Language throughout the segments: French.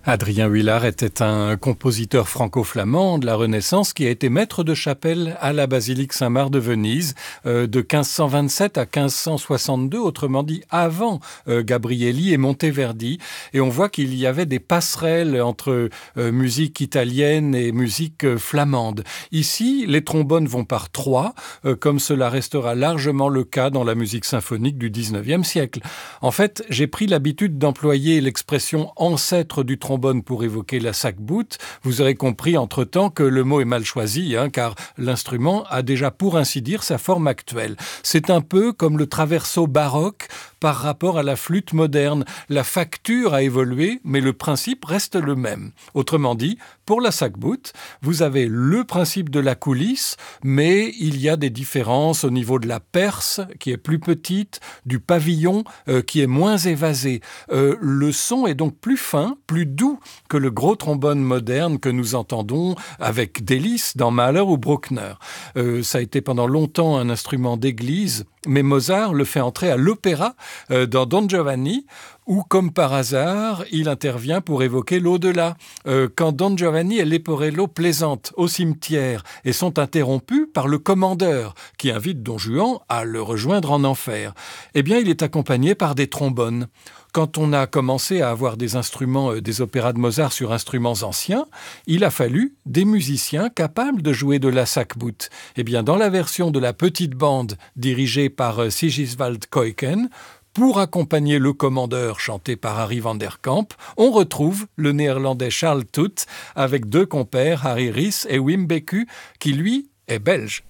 Adrien Huillard était un compositeur franco-flamand de la Renaissance qui a été maître de chapelle à la basilique Saint-Marc de Venise de 1527 à 1562, autrement dit avant Gabrieli et Monteverdi. Et on voit qu'il y avait des passerelles entre musique italienne et musique flamande. Ici, les trombones vont par trois, comme cela restera largement le cas dans la musique symphonique du 19e siècle. En fait, j'ai pris l'habitude d'employer l'expression ancêtre du trombone pour évoquer la sac-boute. Vous aurez compris entre-temps que le mot est mal choisi, car l'instrument a déjà pour ainsi dire sa forme actuelle. C'est un peu comme le traverso baroque par rapport à la flûte moderne. La facture a évolué, mais le principe reste le même. Autrement dit, pour la sac-boute, vous avez le principe de la coulisse, mais il y a des différences au niveau de la perce, qui est plus petite, du pavillon, qui est moins évasé. Le son est donc plus fin, plus doux que le gros trombone moderne que nous entendons avec délice dans Mahler ou Bruckner. Ça a été pendant longtemps un instrument d'église, mais Mozart le fait entrer à l'opéra dans Don Giovanni, où, comme par hasard, il intervient pour évoquer l'au-delà. Quand Don Giovanni et Leporello plaisantent au cimetière et sont interrompus par le commandeur, qui invite Don Juan à le rejoindre en enfer, eh bien, il est accompagné par des trombones. Quand on a commencé à avoir des instruments des opéras de Mozart sur instruments anciens, il a fallu des musiciens capables de jouer de la sac-boute. Eh bien, dans la version de la petite bande dirigée par Sigiswald Keuken, pour accompagner le commandeur chanté par Harry van der Kamp, on retrouve le néerlandais Charles Toet avec deux compères, Harry Ries et Wim Beku, qui lui est belge.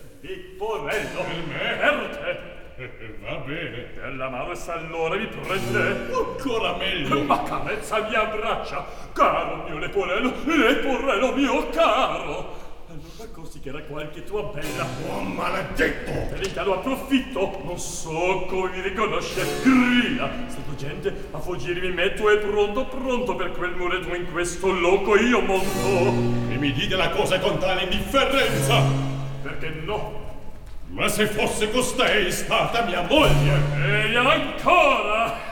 Va bene. La Mars allora mi prende. Ancora meglio. Ma carezza mi abbraccia. Caro mio Leporello mio caro. Allora considera qualche tua bella. Oh, maledetto! Per il calo approfitto. Non so come mi riconosce. Grida. Stato gente a fuggire mi metto e pronto per quel muretto in questo loco io monto. E mi dite la cosa con tale indifferenza. Perché no? Ma se fosse costei stata mia moglie! E ancora!